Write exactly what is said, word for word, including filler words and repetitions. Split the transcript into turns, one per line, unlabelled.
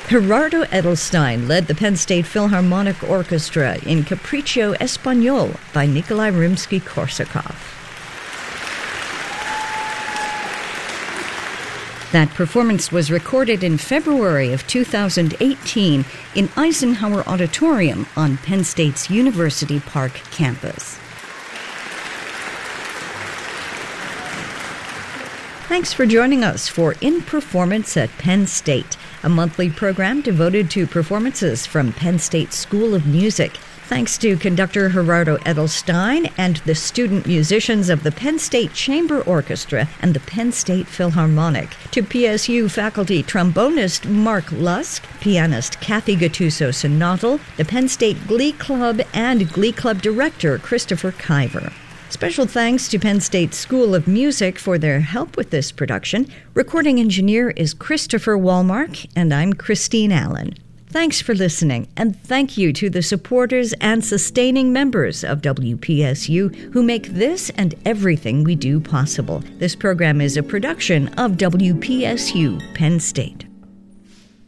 Gerardo Edelstein led the Penn State Philharmonic Orchestra in Capriccio Espagnol by Nikolai Rimsky-Korsakov. That performance was recorded in February of two thousand eighteen in Eisenhower Auditorium on Penn State's University Park campus. Thanks for joining us for In Performance at Penn State, a monthly program devoted to performances from Penn State School of Music. Thanks to conductor Gerardo Edelstein and the student musicians of the Penn State Chamber Orchestra and the Penn State Philharmonic, to P S U faculty trombonist Mark Lusk, pianist Kathy Gattuso-Sonatl, the Penn State Glee Club, and Glee Club director Christopher Kiver. Special thanks to Penn State School of Music for their help with this production. Recording engineer is Christopher Walmark, and I'm Christine Allen. Thanks for listening, and thank you to the supporters and sustaining members of W P S U who make this and everything we do possible. This program is a production of W P S U Penn State.